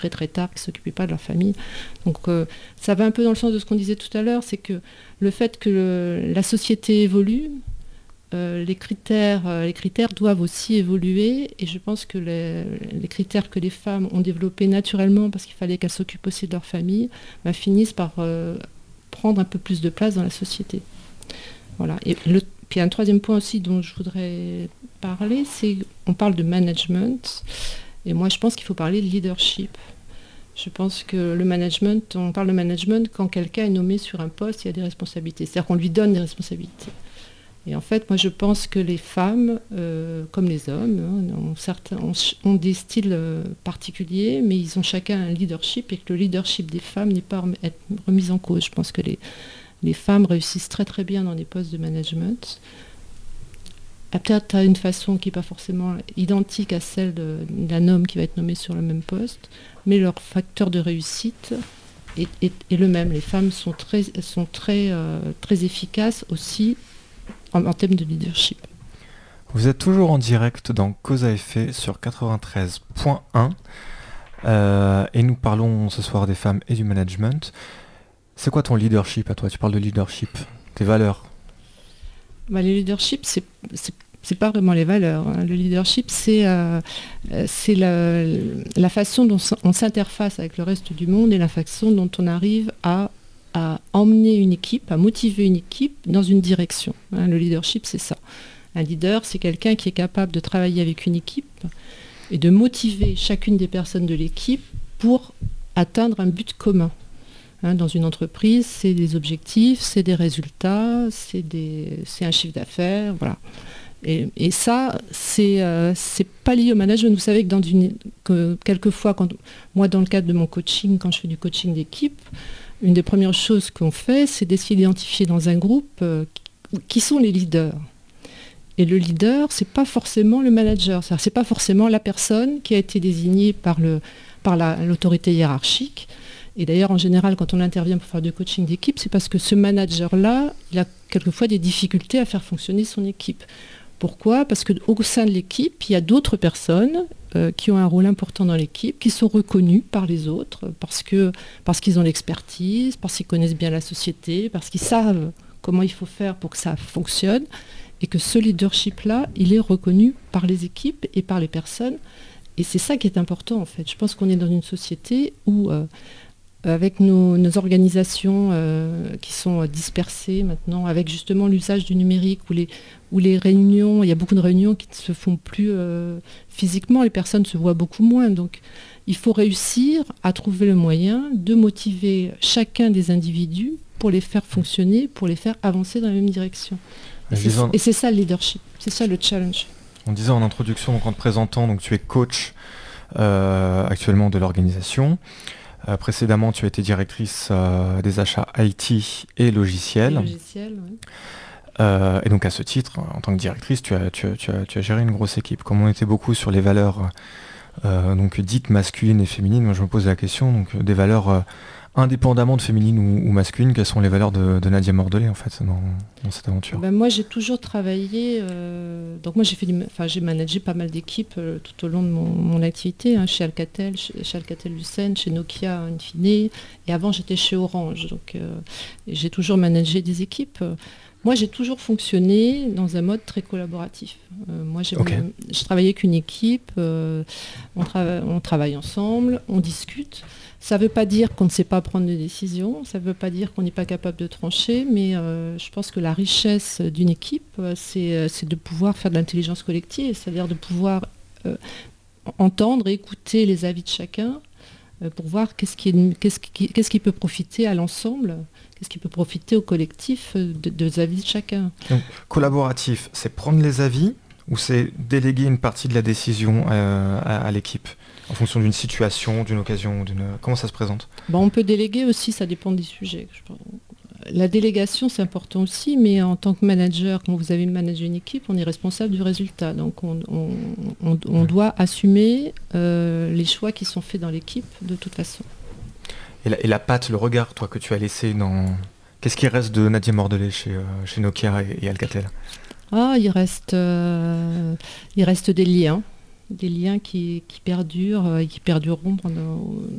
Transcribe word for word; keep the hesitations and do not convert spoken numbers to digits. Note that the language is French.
très très tard, qui ne s'occupaient pas de leur famille. Donc euh, ça va un peu dans le sens de ce qu'on disait tout à l'heure, c'est que le fait que le, la société évolue, euh, les, critères, euh, les critères doivent aussi évoluer, et je pense que les, les critères que les femmes ont développés naturellement, parce qu'il fallait qu'elles s'occupent aussi de leur famille, bah, finissent par euh, prendre un peu plus de place dans la société. Voilà. Et le, puis un troisième point aussi dont je voudrais parler, c'est on parle de management, et moi je pense qu'il faut parler de leadership. Je pense que le management, on parle de management quand quelqu'un est nommé sur un poste, il y a des responsabilités, c'est-à-dire qu'on lui donne des responsabilités. Et en fait, moi je pense que les femmes, euh, comme les hommes, hein, ont, certains, ont, ont des styles euh, particuliers, mais ils ont chacun un leadership, et que le leadership des femmes n'est pas remis en cause. Je pense que les Les femmes réussissent très très bien dans des postes de management. Peut-être à une façon qui n'est pas forcément identique à celle de, d'un homme qui va être nommé sur le même poste, mais leur facteur de réussite est, est, est le même. Les femmes sont très, sont très, euh, très efficaces aussi en, en termes de leadership. Vous êtes toujours en direct dans Cause à effet sur quatre-vingt-treize point un euh, et nous parlons ce soir des femmes et du management. C'est quoi ton leadership à toi ? Tu parles de leadership, tes valeurs. Bah, le leadership, c'est, c'est, c'est pas vraiment les valeurs. Hein. Le leadership, c'est, euh, c'est la, la façon dont on s'interface avec le reste du monde et la façon dont on arrive à, à emmener une équipe, à motiver une équipe dans une direction. Hein. Le leadership, c'est ça. Un leader, c'est quelqu'un qui est capable de travailler avec une équipe et de motiver chacune des personnes de l'équipe pour atteindre un but commun. Hein, dans une entreprise, c'est des objectifs, c'est des résultats, c'est, des, c'est un chiffre d'affaires, voilà. Et, et ça, c'est, euh, c'est pas lié au management. Vous savez que, dans une, que quelquefois, quand, moi dans le cadre de mon coaching, quand je fais du coaching d'équipe, une des premières choses qu'on fait, c'est d'essayer d'identifier dans un groupe euh, qui, qui sont les leaders. Et le leader, c'est pas forcément le manager, c'est-à-dire, c'est pas forcément la personne qui a été désignée par, le, par la, l'autorité hiérarchique. Et d'ailleurs, en général, quand on intervient pour faire du coaching d'équipe, c'est parce que ce manager-là, il a quelquefois des difficultés à faire fonctionner son équipe. Pourquoi ? Parce qu'au sein de l'équipe, il y a d'autres personnes euh, qui ont un rôle important dans l'équipe, qui sont reconnues par les autres, parce, que, parce qu'ils ont l'expertise, parce qu'ils connaissent bien la société, parce qu'ils savent comment il faut faire pour que ça fonctionne, et que ce leadership-là, il est reconnu par les équipes et par les personnes. Et c'est ça qui est important, en fait. Je pense qu'on est dans une société où... Euh, avec nos, nos organisations euh, qui sont dispersées maintenant, avec justement l'usage du numérique, où les, où les réunions, il y a beaucoup de réunions qui ne se font plus euh, physiquement, les personnes se voient beaucoup moins. Donc il faut réussir à trouver le moyen de motiver chacun des individus pour les faire fonctionner, pour les faire avancer dans la même direction. Et c'est, en... et c'est ça le leadership, c'est ça le challenge. On disait en introduction, donc en te présentant, donc tu es coach euh, actuellement de l'organisation. Euh, précédemment, tu as été directrice euh, des achats I T et logiciels. Et logiciels, oui. Euh, et donc à ce titre, en tant que directrice, tu as, tu as, tu as, tu as géré une grosse équipe. Comme on était beaucoup sur les valeurs euh, donc dites masculines et féminines, moi je me pose la question, donc des valeurs euh, indépendamment de féminines ou, ou masculines, quelles sont les valeurs de, de Nadia Mordelet en fait dans, dans cette aventure ? Ben moi j'ai toujours travaillé, euh, donc moi j'ai, fait du, enfin, j'ai managé pas mal d'équipes euh, tout au long de mon, mon activité, hein, chez Alcatel, chez, chez Alcatel-Lucent, chez Nokia in fine, et avant j'étais chez Orange, donc euh, j'ai toujours managé des équipes. Moi j'ai toujours fonctionné dans un mode très collaboratif. Euh, moi j'ai, okay. je travaillais avec une équipe, euh, on, trava- on travaille ensemble, on discute. Ça ne veut pas dire qu'on ne sait pas prendre des décisions, ça ne veut pas dire qu'on n'est pas capable de trancher, mais euh, je pense que la richesse d'une équipe, c'est, c'est de pouvoir faire de l'intelligence collective, c'est-à-dire de pouvoir euh, entendre et écouter les avis de chacun euh, pour voir qu'est-ce qui, est, qu'est-ce, qui, qu'est-ce qui peut profiter à l'ensemble, qu'est-ce qui peut profiter au collectif de, de, des avis de chacun. Donc, collaboratif, c'est prendre les avis ou c'est déléguer une partie de la décision euh, à, à l'équipe ? En fonction d'une situation, d'une occasion, d'une... comment ça se présente ? Bon, on peut déléguer aussi, ça dépend des sujets. La délégation, c'est important aussi, mais en tant que manager, quand vous avez managé une équipe, on est responsable du résultat. Donc on, on, on, on doit assumer euh, les choix qui sont faits dans l'équipe de toute façon. Et la, et la patte, le regard, toi, que tu as laissé dans... Qu'est-ce qui reste de Nadia Mordelet chez, euh, chez Nokia et, et Alcatel ? Ah, il reste, euh, il reste des liens. des liens qui, qui perdurent et qui perdureront pendant,